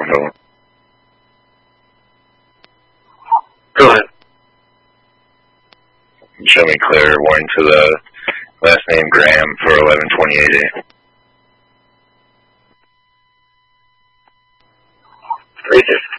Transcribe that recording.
Hold on. Go ahead. Show me clear. Warning to the last name Graham for 11/28. 350.